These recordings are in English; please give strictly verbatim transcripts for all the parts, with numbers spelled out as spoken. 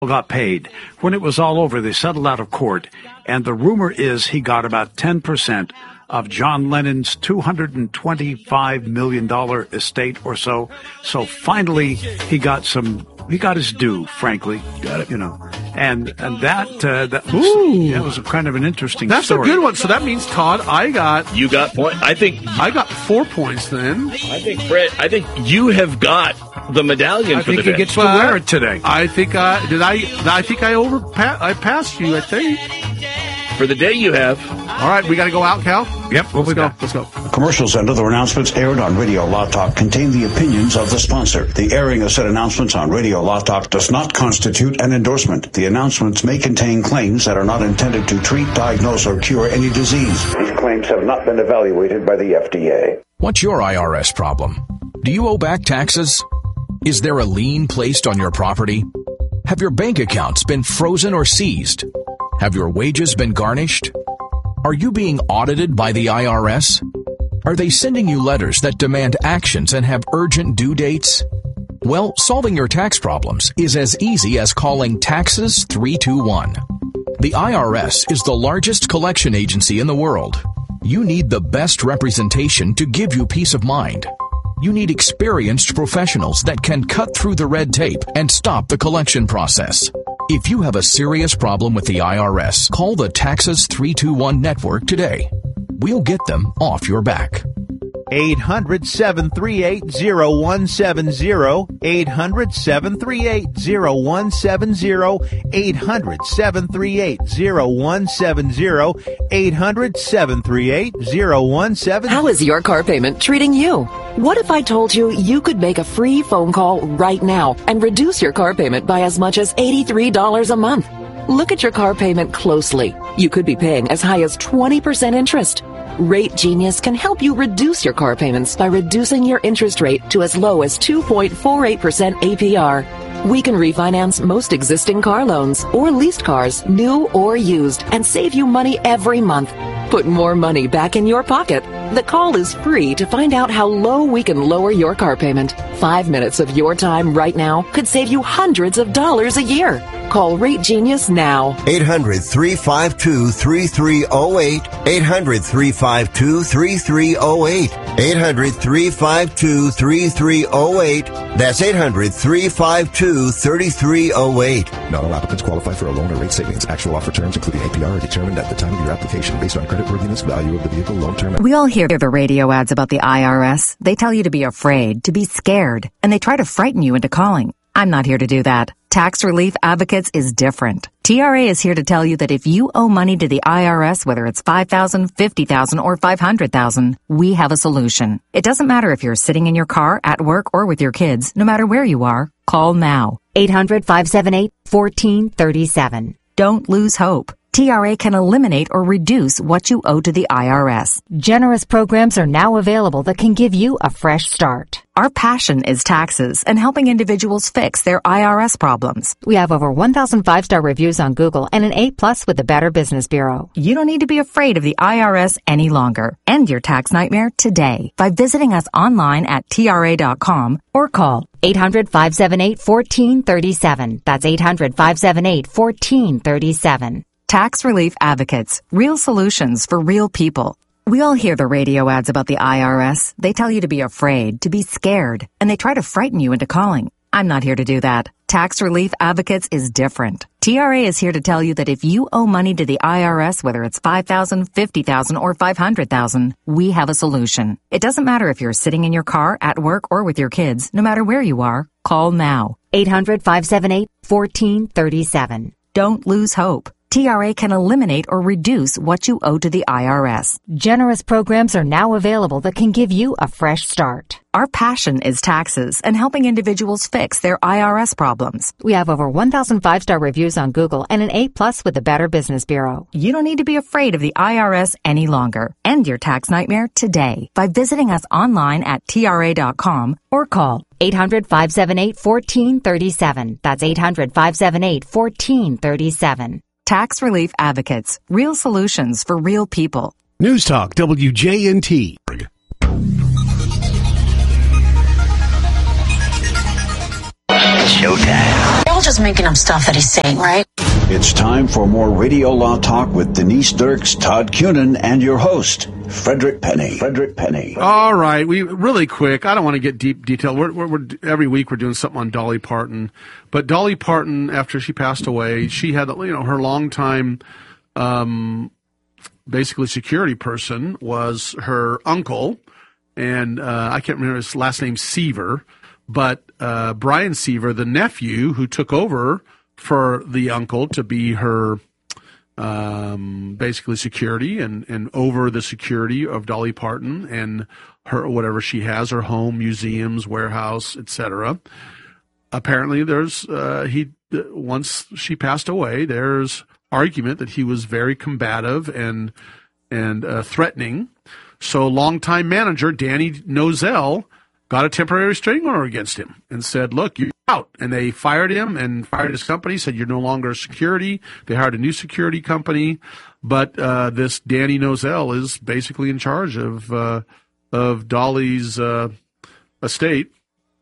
got paid. When it was all over, they settled out of court, and the rumor is he got about ten percent of John Lennon's two hundred twenty-five million dollars estate or so. So finally, he got some, he got his due, frankly. Got it. You know, and, and that, uh, that was, that was a kind of an interesting That's story. That's a good one. So that means, Todd, I got... You got point. I think... I got four points then. I think, Fred, I think you have got the medallion I for think the he day. gets to wear it today. I think I... Did I... I think I over... I passed you, I think. For the day you have. All right, we got to go out, Cal? Yep, let's go. Let's go. Commercials and other announcements aired on Radio Law Talk contain the opinions of the sponsor. The airing of said announcements on Radio Law Talk does not constitute an endorsement. The announcements may contain claims that are not intended to treat, diagnose, or cure any disease. These claims have not been evaluated by the F D A. What's your I R S problem? Do you owe back taxes? Is there a lien placed on your property? Have your bank accounts been frozen or seized? Have your wages been garnished? Are you being audited by the I R S? Are they sending you letters that demand actions and have urgent due dates? Well, solving your tax problems is as easy as calling Taxes three two one. The I R S is the largest collection agency in the world. You need the best representation to give you peace of mind. You need experienced professionals that can cut through the red tape and stop the collection process. If you have a serious problem with the I R S, call the Taxes three two one network today. We'll get them off your back. eight hundred, seven three eight, zero one seven zero, eight hundred, seven three eight, zero one seven zero, eight hundred, seven three eight, zero one seven zero, eight hundred, seven three eight, zero one seven zero. How is your car payment treating you? What if I told you you could make a free phone call right now and reduce your car payment by as much as eighty-three dollars a month? Look at your car payment closely. You could be paying as high as twenty percent interest. Rate Genius can help you reduce your car payments by reducing your interest rate to as low as two point four eight percent A P R. We can refinance most existing car loans or leased cars, new or used, and save you money every month. Put more money back in your pocket. The call is free to find out how low we can lower your car payment. Five minutes of your time right now could save you hundreds of dollars a year. Call Rate Genius now. eight hundred, three five two, three three zero eight. eight hundred, three five two, three three zero eight. eight hundred, three five two, three three zero eight. That's eight hundred, three five two, three three zero eight. Not all applicants qualify for a loan or rate savings. Actual offer terms, including A P R, are determined at the time of your application based on creditworthiness, value of the vehicle, loan term. We all hear the radio ads about the I R S. They tell you to be afraid, to be scared, and they try to frighten you into calling. I'm not here to do that. Tax Relief Advocates is different. T R A is here to tell you that if you owe money to the I R S, whether it's five thousand dollars, fifty thousand dollars, or five hundred thousand dollars, we have a solution. It doesn't matter if you're sitting in your car, at work, or with your kids. No matter where you are, call now. eight hundred, five seven eight, one four three seven. Don't lose hope. T R A can eliminate or reduce what you owe to the I R S. Generous programs are now available that can give you a fresh start. Our passion is taxes and helping individuals fix their I R S problems. We have over one thousand five-star reviews on Google and an A plus with the Better Business Bureau. You don't need to be afraid of the I R S any longer. End your tax nightmare today by visiting us online at T R A dot com or call eight hundred, five seven eight, one four three seven. That's eight hundred, five seven eight, one four three seven. Tax Relief Advocates. Real solutions for real people. We all hear the radio ads about the I R S. They tell you to be afraid, to be scared, and they try to frighten you into calling. I'm not here to do that. Tax Relief Advocates is different. T R A is here to tell you that if you owe money to the I R S, whether it's five thousand dollars, fifty thousand dollars, or five hundred thousand dollars, we have a solution. It doesn't matter if you're sitting in your car, at work, or with your kids. No matter where you are, call now. eight hundred, five seven eight, one four three seven. Don't lose hope. T R A can eliminate or reduce what you owe to the I R S. Generous programs are now available that can give you a fresh start. Our passion is taxes and helping individuals fix their I R S problems. We have over one thousand five-star reviews on Google and an A plus with the Better Business Bureau. You don't need to be afraid of the I R S any longer. End your tax nightmare today by visiting us online at T R A dot com or call eight hundred, five seven eight, one four three seven. That's eight hundred, five seven eight, one four three seven. Tax Relief Advocates. Real solutions for real people. News Talk W J N T. Showtime. all just making up stuff that he's saying, right? It's time for more Radio Law Talk with Denise Dirks, Todd Cunin, and your host, Frederick Penny. Frederick Penny. All right, we really quick. I don't want to get deep detail. We're, we're, we're every week we're doing something on Dolly Parton, but Dolly Parton, after she passed away, she had you know her longtime, um, basically security person was her uncle, and uh, I can't remember his last name, Seaver, but uh, Brian Seaver, the nephew who took over for the uncle to be her um, basically security and, and over the security of Dolly Parton and her whatever she has, her home, museums, warehouse, et cetera. Apparently, there's uh, he once she passed away, there's argument that he was very combative and and uh, threatening. So, longtime manager Danny Nozell got a temporary restraining order against him and said, look, you're out. And they fired him and fired his company, said you're no longer security. They hired a new security company. But uh, this Danny Nozell is basically in charge of uh, of Dolly's uh, estate.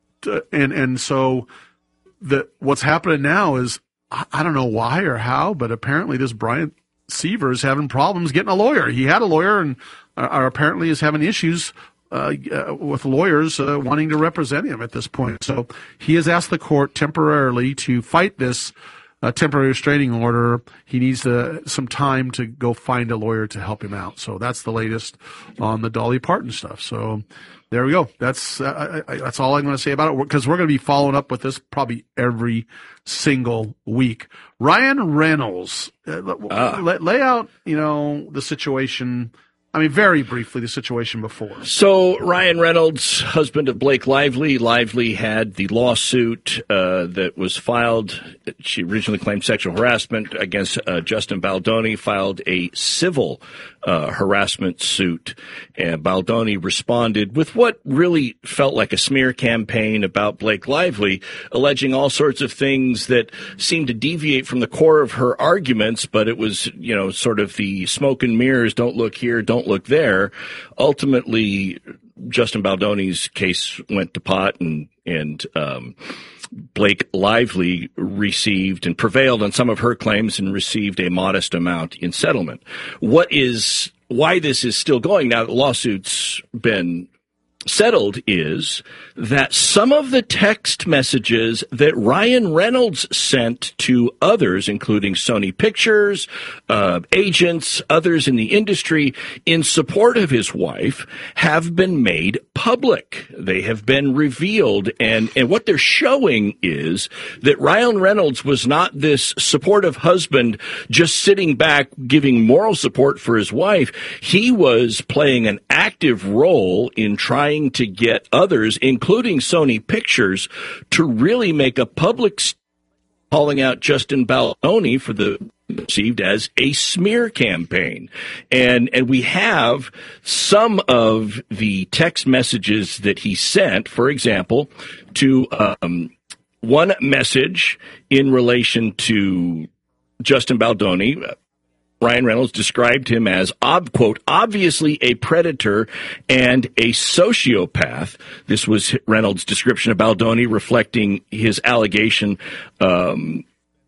And and so the what's happening now is, I, I don't know why or how, but apparently this Brian Seaver is having problems getting a lawyer. He had a lawyer and uh, apparently is having issues Uh, uh, with lawyers uh, wanting to represent him at this point. So he has asked the court temporarily to fight this uh, temporary restraining order. He needs uh, some time to go find a lawyer to help him out. So that's the latest on the Dolly Parton stuff. So there we go. That's uh, I, I, that's all I'm going to say about it, because we're going to be following up with this probably every single week. Ryan Reynolds, uh, uh. Lay, lay out, you know, the situation. I mean, very briefly, the situation before. So Ryan Reynolds, husband of Blake Lively, Lively had the lawsuit uh, that was filed. She originally claimed sexual harassment against uh, Justin Baldoni, filed a civil uh, harassment suit. And Baldoni responded with what really felt like a smear campaign about Blake Lively, alleging all sorts of things that seemed to deviate from the core of her arguments, but it was, you know, sort of the smoke and mirrors, don't look here, don't look there. Ultimately, Justin Baldoni's case went to pot, and and um, Blake Lively received and prevailed on some of her claims and received a modest amount in settlement. What is why this is still going now that the lawsuit's been settled is that some of the text messages that Ryan Reynolds sent to others, including Sony Pictures, uh, agents, others in the industry, in support of his wife, have been made public. They have been revealed. And, and what they're showing is that Ryan Reynolds was not this supportive husband just sitting back giving moral support for his wife. He was playing an active role in trying to get others, including Sony Pictures, to really make a public st- calling out Justin Baldoni for the perceived as a smear campaign. And and we have some of the text messages that he sent, for example, to um, one message in relation to Justin Baldoni. Ryan Reynolds described him as, ob, quote, obviously a predator and a sociopath. This was Reynolds' description of Baldoni, reflecting his allegation, um,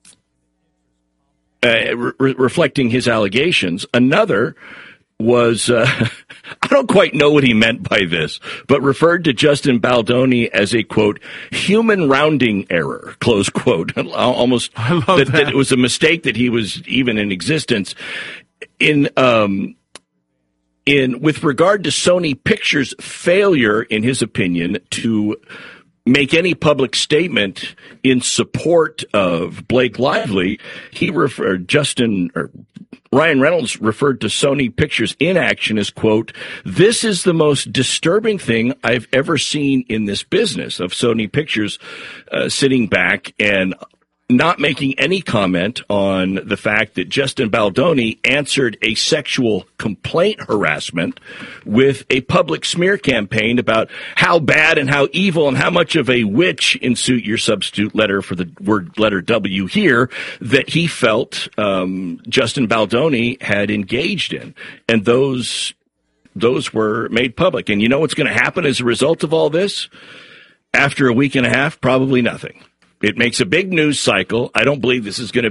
uh, re- reflecting his allegations. Another was, uh, I don't quite know what he meant by this, but referred to Justin Baldoni as a, quote, human rounding error, close quote. Almost I love that, that. that it was a mistake that he was even in existence. In, um, in, with regard to Sony Pictures' failure, in his opinion, to make any public statement in support of Blake Lively, he referred, Justin, or Ryan Reynolds referred to Sony Pictures' inaction as, quote, this is the most disturbing thing I've ever seen in this business, of Sony Pictures uh, sitting back and not making any comment on the fact that Justin Baldoni answered a sexual complaint harassment with a public smear campaign about how bad and how evil and how much of a witch, insert your substitute letter for the word letter W here, that he felt um, Justin Baldoni had engaged in. And those those were made public. And you know what's going to happen as a result of all this? After a week and a half, probably nothing. It makes a big news cycle. I don't believe this is going to